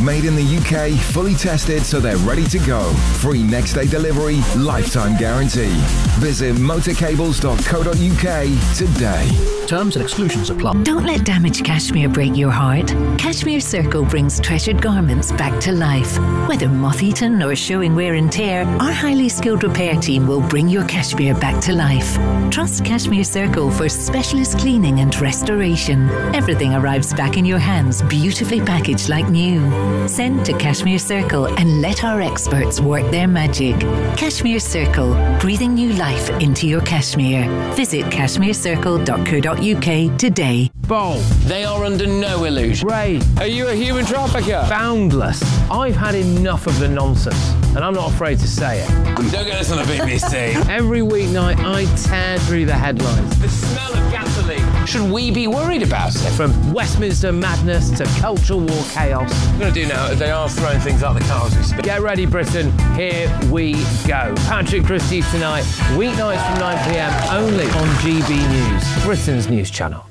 Made in the UK, fully tested so they're ready to go. Free next day delivery, lifetime guarantee. Visit motorcables.co.uk today. Terms and exclusions apply. Don't let damaged cashmere break your heart. Cashmere Circle brings treasured garments back to life. Whether moth-eaten or showing wear and tear, our highly skilled repair team will bring your cashmere back to life. Trust Cashmere Circle for specialist cleaning and restoration. Everything arrives back in your hands, beautifully packaged like new. Send to Cashmere Circle and let our experts work their magic. Cashmere Circle, breathing new life into your cashmere. Visit cashmerecircle.co.uk today. Bowl. They are under no illusion. Ray. Are you a human trafficker? Boundless. I've had enough of the nonsense, and I'm not afraid to say it. Don't get us on a BBC. Every weeknight, I tear through the headlines. The smell of gasoline. Should we be worried about it? From Westminster madness to culture war chaos. What we're going to do now is they are throwing things out the car as we speak. Get ready, Britain. Here we go. Patrick Christie tonight, weeknights from 9 p.m. only on GB News, Britain's news channel.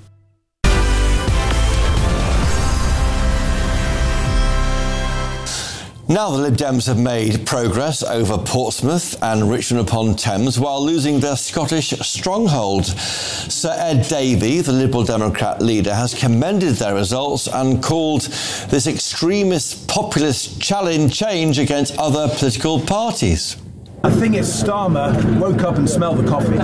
Now the Lib Dems have made progress over Portsmouth and Richmond upon Thames while losing their Scottish stronghold. Sir Ed Davey, the Liberal Democrat leader, has commended their results and called this extremist populist change against other political parties. I think it's Starmer woke up and smelled the coffee.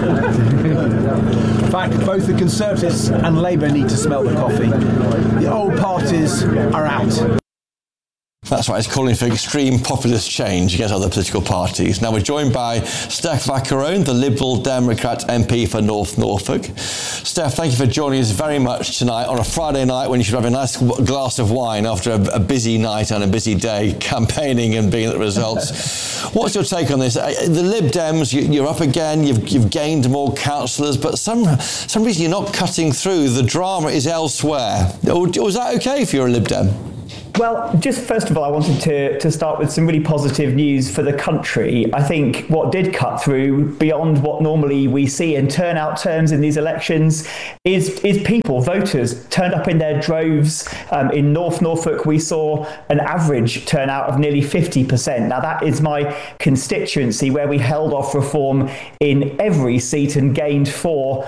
In fact, both the Conservatives and Labour need to smell the coffee. The old parties are out. That's right, it's calling for extreme populist change against other political parties. Now we're joined by Steph Maccarone, the Liberal Democrat MP for North Norfolk. Steph, thank you for joining us very much tonight on a Friday night when you should have a nice glass of wine after a busy night and a busy day campaigning and being at the results. What's your take on this? The Lib Dems, you're up again, you've gained more councillors, but some reason you're not cutting through. The drama is elsewhere. Was that okay if you're a Lib Dem? Well, just first of all, I wanted to start with some really positive news for the country. I think what did cut through beyond what normally we see in turnout terms in these elections is people, voters, turned up in their droves. In North Norfolk, we saw an average turnout of nearly 50%. Now, that is my constituency where we held off reform in every seat and gained 3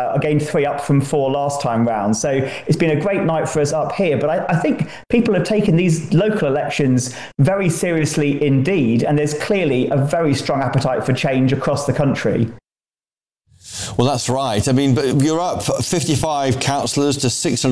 up from 4 last time round. So it's been a great night for us up here. But I think people have taken these local elections very seriously indeed, and there's clearly a very strong appetite for change across the country. Well, that's right. I mean, but you're up 55 councillors to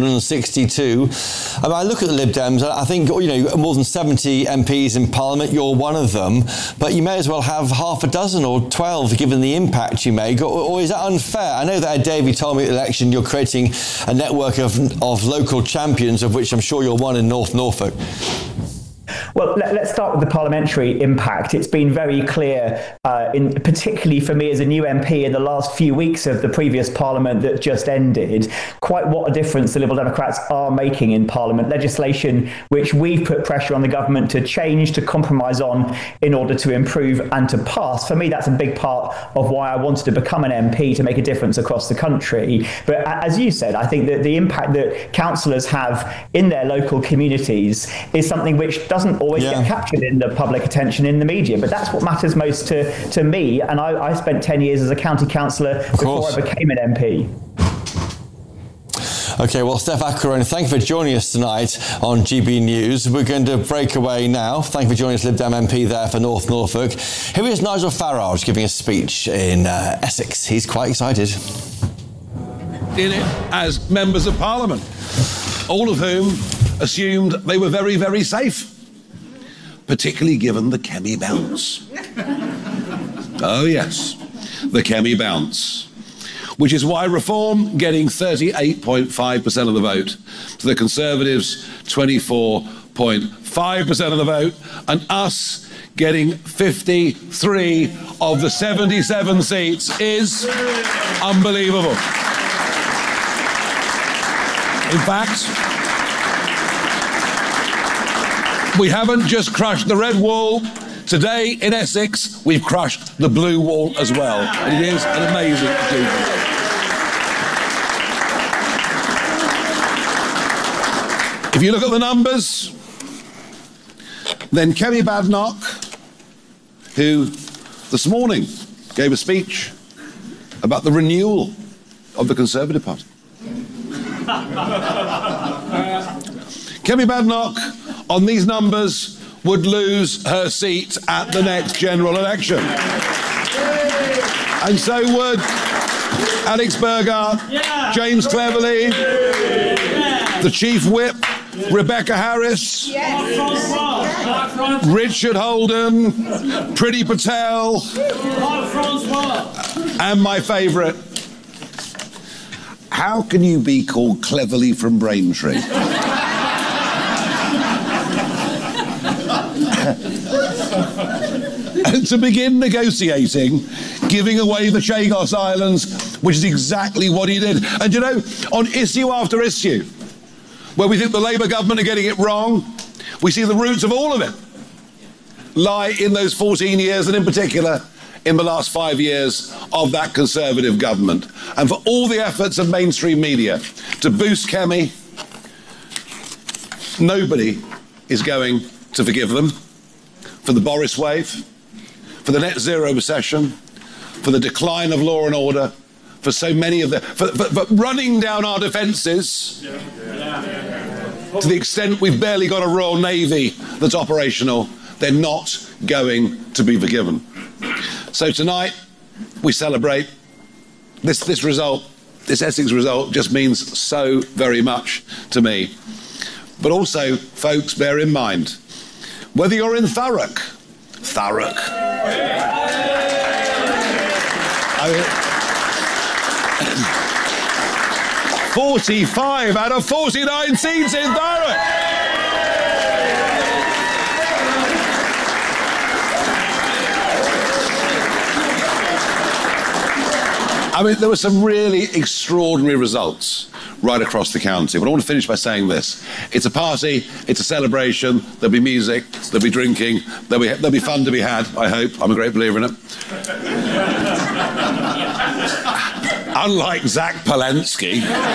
662. I look at the Lib Dems, I think, more than 70 MPs in Parliament, you're one of them, but you may as well have half a dozen or 12 given the impact you make, or is that unfair? I know that Ed Davey told me at the election you're creating a network of local champions, of which I'm sure you're one in North Norfolk. Well, let's start with the parliamentary impact. It's been very clear, particularly for me as a new MP in the last few weeks of the previous Parliament that just ended, quite what a difference the Liberal Democrats are making in Parliament. Legislation which we've put pressure on the government to change, to compromise on in order to improve and to pass. For me, that's a big part of why I wanted to become an MP, to make a difference across the country. But as you said, I think that the impact that councillors have in their local communities is something which doesn't always get captured in the public attention in the media, but that's what matters most to me. And I spent 10 years as a county councillor before I became an MP. OK, well, Steph Maccarone, thank you for joining us tonight on GB News. We're going to break away now. Thank you for joining us, Lib Dem MP there for North Norfolk. Here is Nigel Farage giving a speech in Essex. He's quite excited. In it as members of Parliament, all of whom assumed they were very, very safe, particularly given the Kemi bounce. Oh yes, the Kemi bounce. Which is why Reform getting 38.5% of the vote, to the Conservatives 24.5% of the vote, and us getting 53 of the 77 seats is unbelievable. In fact, we haven't just crushed the red wall. Today in Essex, we've crushed the blue wall as well. And it is an amazing achievement. If you look at the numbers, Then Kemi Badenoch, who this morning gave a speech about the renewal of the Conservative Party. Kemi Badenoch, on these numbers, would lose her seat at the next general election. And so would Alex Burghardt, James Cleverly, the Chief Whip, Rebecca Harris, Richard Holden, Priti Patel, and my favourite. How can you be called Cleverly from Braintree? And to begin negotiating, giving away the Chagos Islands, which is exactly what he did. And you know, on issue after issue, where we think the Labour government are getting it wrong, we see the roots of all of it lie in those 14 years, and in particular, in the last 5 years of that Conservative government. And for all the efforts of mainstream media to boost Kemi, nobody is going to forgive them for the Boris wave, for the net zero recession, for the decline of law and order, for so many of the... for running down our defences to the extent we've barely got a Royal Navy that's operational. They're not going to be forgiven. So tonight, we celebrate this result. This Essex result just means so very much to me. But also, folks, bear in mind, whether you're in Thurrock, 45 out of 49 seats in Thurrock. I mean, there were some really extraordinary results right across the county. But I want to finish by saying this. It's a party, it's a celebration, there'll be music, there'll be drinking, there'll be fun to be had, I hope. I'm a great believer in it. Unlike Zach Palensky.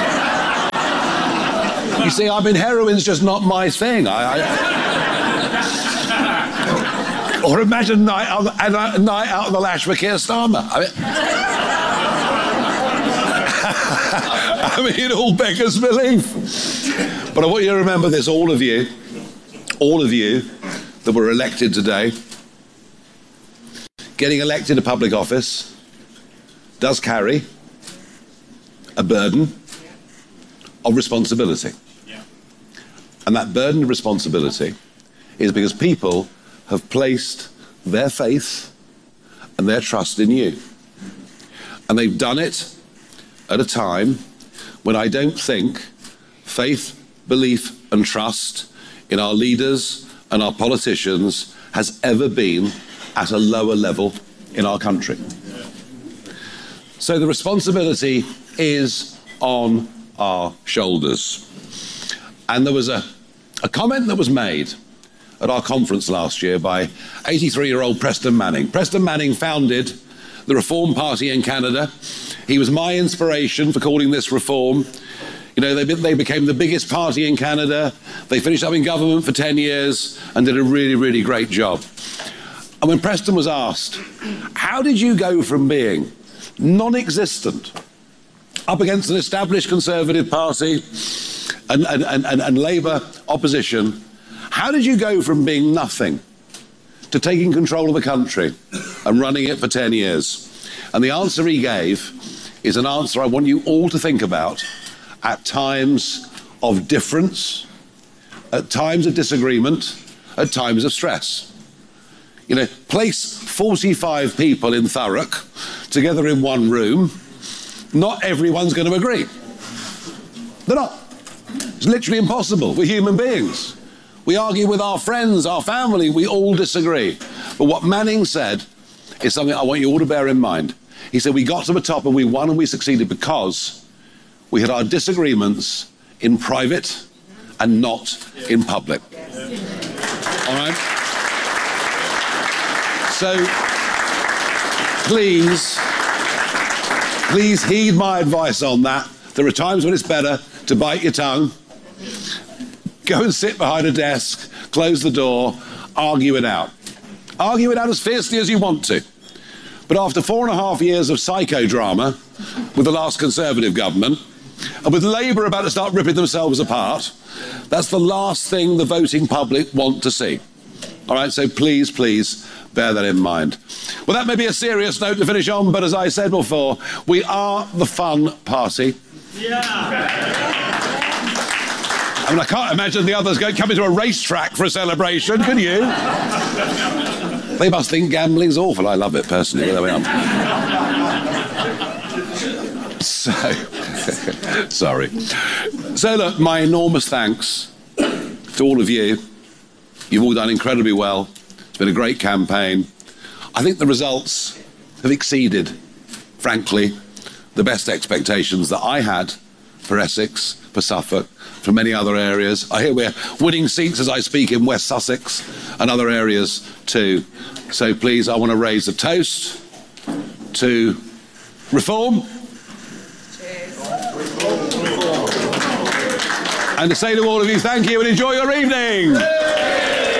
You see, I mean, heroin's just not my thing. Or imagine a night out on the lash for Keir Starmer. I mean, it all beggars belief. But I want you to remember this, all of you that were elected today, getting elected to public office does carry a burden of responsibility. And that burden of responsibility is because people have placed their faith and their trust in you. And they've done it at a time when I don't think faith, belief and trust in our leaders and our politicians has ever been at a lower level in our country. So the responsibility is on our shoulders. And there was a comment that was made at our conference last year by 83-year-old Preston Manning. Preston Manning founded the Reform Party in Canada. He was my inspiration for calling this reform. You know, they became the biggest party in Canada. They finished up in government for 10 years and did a really, really great job. And when Preston was asked, how did you go from being non-existent up against an established Conservative Party and Labour opposition, how did you go from being nothing to taking control of the country and running it for 10 years? And the answer he gave is an answer I want you all to think about at times of difference, at times of disagreement, at times of stress. You know, place 45 people in Thurrock together in one room, not everyone's going to agree. They're not. It's literally impossible. We're human beings. We argue with our friends, our family, we all disagree. But what Manning said is something I want you all to bear in mind. He said we got to the top and we won and we succeeded because we had our disagreements in private and not in public. All right? So, please heed my advice on that. There are times when it's better to bite your tongue, go and sit behind a desk, close the door. argue it out. Argue it out as fiercely as you want to. But after 4.5 years of psychodrama with the last Conservative government, and with Labour about to start ripping themselves apart, that's the last thing the voting public want to see. All right, so please, please bear that in mind. Well, that may be a serious note to finish on, but as I said before, we are the fun party. Yeah. I mean, I can't imagine the others coming to a racetrack for a celebration, can you? They must think gambling's awful. I love it, personally. There we are. So, sorry. So, look, my enormous thanks to all of you. You've all done incredibly well. It's been a great campaign. I think the results have exceeded, frankly, the best expectations that I had for Essex, for Suffolk, for many other areas. I hear we're winning seats as I speak in West Sussex and other areas too. So please, I want to raise a toast to reform. Cheers. And to say to all of you, thank you and enjoy your evening.